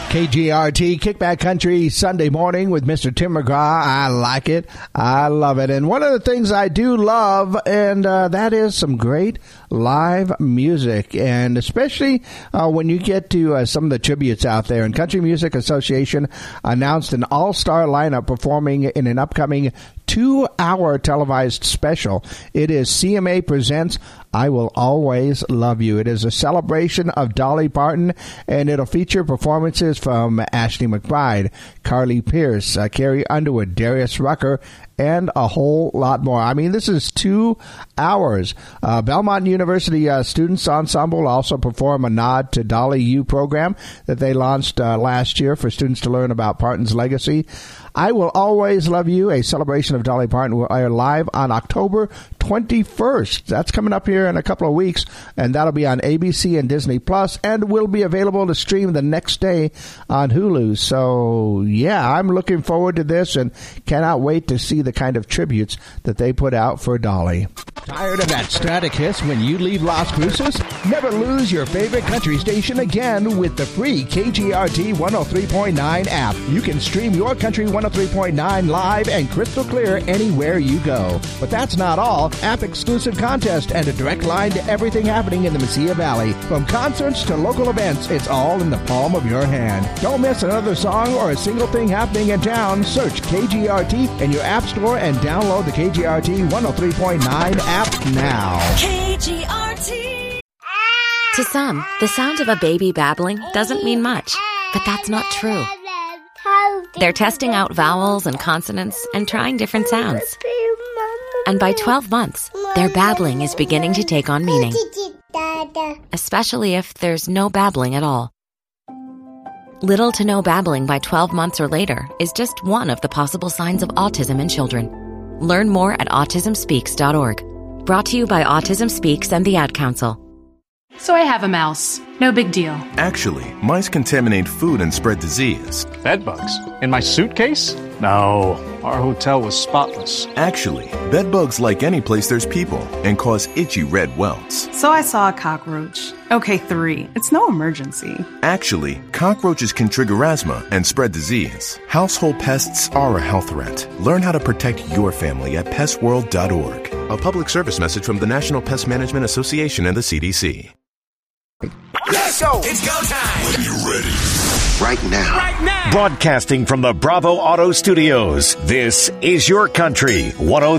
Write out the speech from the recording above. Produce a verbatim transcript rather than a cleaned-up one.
K G R T Kickback Country Sunday morning with Mister Tim McGraw. I like it. I love it. And one of the things I do love, and uh, that is some great live music, and especially uh, when you get to uh, some of the tributes out there. And Country Music Association announced an all-star lineup performing in an upcoming two-hour televised special. It is C M A Presents I Will Always Love You. It is a celebration of Dolly Parton, and it'll feature performances from Ashley McBryde, Carly Pearce, uh, Carrie Underwood, Darius Rucker, and a whole lot more. I mean, this is two hours. Uh, Belmont University uh, Students Ensemble will also perform a nod to Dolly U program that they launched uh, last year for students to learn about Parton's legacy. I Will Always Love You, a celebration of Dolly Parton, will air live on October twenty-first. That's coming up here in a couple of weeks, and that'll be on A B C and Disney Plus, and will be available to stream the next day on Hulu. So, yeah, I'm looking forward to this and cannot wait to see the kind of tributes that they put out for Dolly. Tired of that static hiss when you leave Las Cruces? Never lose your favorite country station again with the free K G R T one oh three point nine app. You can stream your Country one oh three point nine live and crystal clear anywhere you go. But that's not all. App-exclusive contest and a direct line to everything happening in the Mesilla Valley. From concerts to local events, it's all in the palm of your hand. Don't miss another song or a single thing happening in town. Search K G R T in your app store and download the K G R T one oh three point nine app now. K G R T. To some, the sound of a baby babbling doesn't mean much, but that's not true. They're testing out vowels and consonants and trying different sounds. And by twelve months, their babbling is beginning to take on meaning, especially if there's no babbling at all. Little to no babbling by twelve months or later is just one of the possible signs of autism in children. Learn more at autism speaks dot org. Brought to you by Autism Speaks and the Ad Council. So I have a mouse. No big deal. Actually, mice contaminate food and spread disease. Bedbugs? In my suitcase? No, our hotel was spotless. Actually, bedbugs like any place there's people and cause itchy red welts. So I saw a cockroach. Okay, three. It's no emergency. Actually, cockroaches can trigger asthma and spread disease. Household pests are a health threat. Learn how to protect your family at pest world dot org. A public service message from the National Pest Management Association and the C D C. Let's go! It's go time! When you're ready. Right now. Right now. Broadcasting from the Bravo Auto Studios, this is your Country one oh